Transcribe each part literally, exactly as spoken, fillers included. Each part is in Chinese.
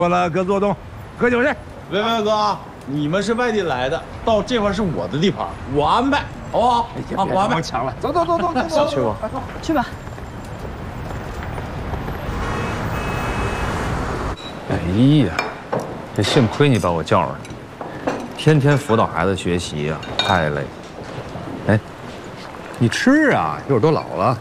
过了，各坐动，喝酒去。 文文哥，你们是外地来的，到这块是我的地盘，我安排，好不好？ 好，我安排。抢了，走走走走， 走去吧， 去吧。 哎呀，这幸亏你把我叫上来，天天辅导孩子学习呀、啊，太累。哎，你吃啊，一会儿都老了。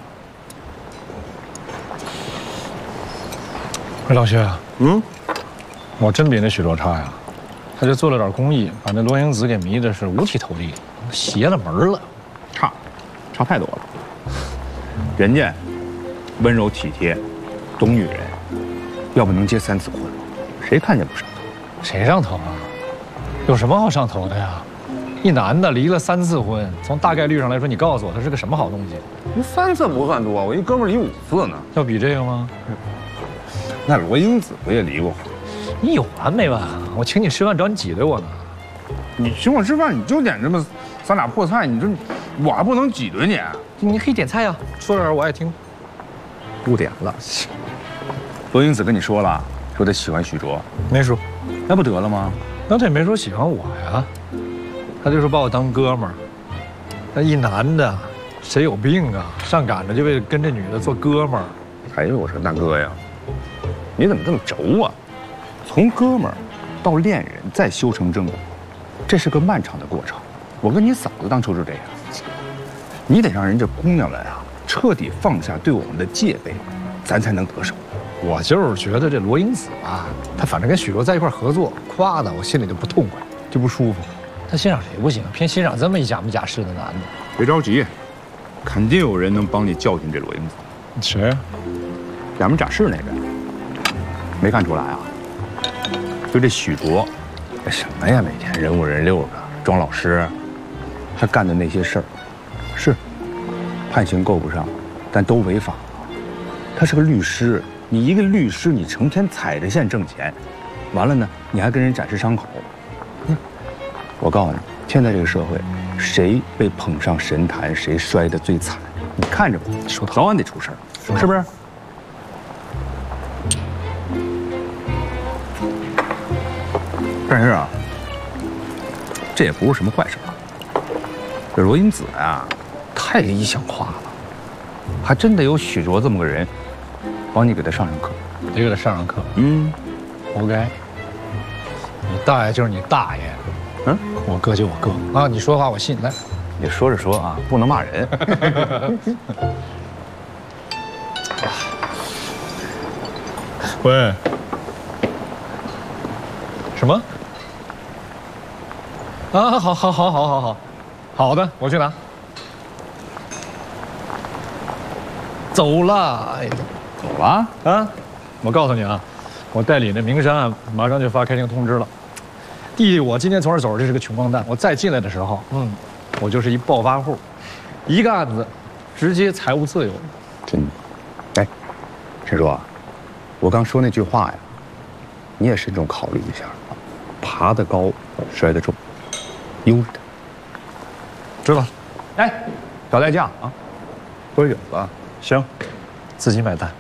哎，老薛， 嗯， 我真比那许多差呀。他就做了点公益，把那罗英子给迷的是五体投地，邪了门了。 差，差太多了。人家温柔体贴，懂女人，要不能结三次婚，谁看见不上头？ 谁上头啊？有什么好上头的呀？一男的离了三次婚，从大概率上来说，你告诉我他是个什么好东西？ 那三次不算多，我一哥们儿离五次呢。 要比这个吗？ 那罗英子不也离过婚？ 你有完没完啊？我请你吃饭找你挤兑我呢。 你请我吃饭，你就点这么三俩破菜，你说我还不能挤兑你？ 你可以点菜呀，说点我爱听。 不点了。罗英子跟你说了，说她喜欢许卓， 没说， 那不得了吗？ 那他也没说喜欢我呀，他就说把我当哥们儿。那一男的，谁有病啊？上赶着就为了跟这女的做哥们儿。 哎呦，我说大哥呀，你怎么这么轴啊？从哥们儿到恋人，再修成正果，这是个漫长的过程。我跟你嫂子当初就这样，你得让人家姑娘们啊彻底放下对我们的戒备，咱才能得手。 我就是觉得这罗英子啊，她反正跟许卓在一块合作，夸的我心里就不痛快，就不舒服。她欣赏谁不行，偏欣赏这么一假模假式的男的。 别着急，肯定有人能帮你教训这罗英子。 谁？ 假模假式那个，没看出来啊？就这许卓，什么呀？每天人五人六的，装老师。他干的那些事儿，是判刑够不上，但都违法了。他是个律师，你一个律师，你成天踩着线挣钱，完了呢，你还跟人展示伤口。嗯，我告诉你，现在这个社会，谁被捧上神坛，谁摔得最惨。你看着吧，说早晚得出事儿，是不是？但是啊，这也不是什么坏事啊。这罗英子啊，太理想化了，还真得有许卓这么个人，帮你给他上上课。 得给他上上课。 嗯， 活该。你大爷就是你大爷， 嗯， 我哥就我哥啊！你说话我信。来， 你说着说啊，不能骂人。 喂，什么？啊，好，好，好，好，好，好，好的，我去拿。走了，哎， 走了啊！我告诉你啊，我代理那名山啊，马上就发开庭通知了。弟弟，我今天从这儿走，这是个穷光蛋。我再进来的时候，嗯，我就是一暴发户，一个案子，直接财务自由。 真的。哎，陈叔啊，我刚说那句话呀，你也慎重考虑一下。爬得高，摔得重。悠着点， 知道了。 哎，小代驾啊，喝酒了。 行，自己买单。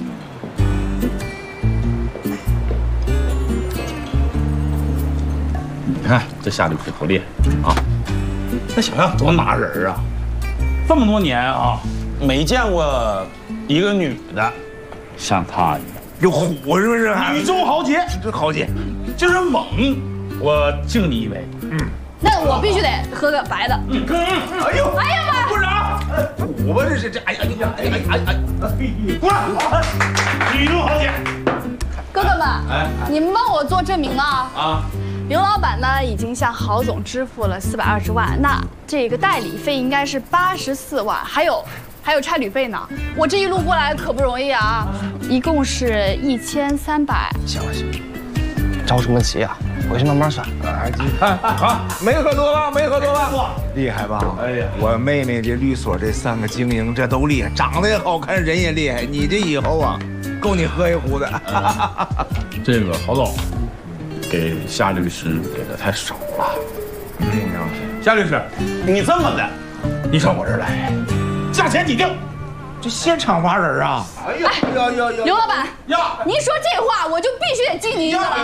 你看这夏律师多厉害啊！这小样多拿人啊！这么多年啊，没见过一个女的像她一样有虎是不是？ 女中豪杰， 这豪杰就是猛。我敬你一杯。嗯。 那我必须得喝个白的。 嗯，哎呦， 哎呀妈！ 部长， 虎吧这是这，哎呀哎呀哎呀哎呀！ 过来，女中豪杰。 哥哥们，哎，你们帮我做证明啊！ 啊， 刘老板呢已经向郝总支付了四百二十万，那这个代理费应该是八十四万，还有还有差旅费呢。我这一路过来可不容易啊，一共是一千三百。 行了行了，着什么急啊？回去慢慢算。 哎，好，没喝多吧？没喝多吧？厉害吧？哎呀，我妹妹这律所这三个经营，这都厉害，长得也好看，人也厉害。你这以后啊，够你喝一壶的。 这个郝总给夏律师给的太少了。夏律师，你这么的，你上我这儿来，价钱你定。 这现场挖人啊！哎呀，呀呀呀！ 刘老板， 呀， 您说这话，我就必须得敬您一个了。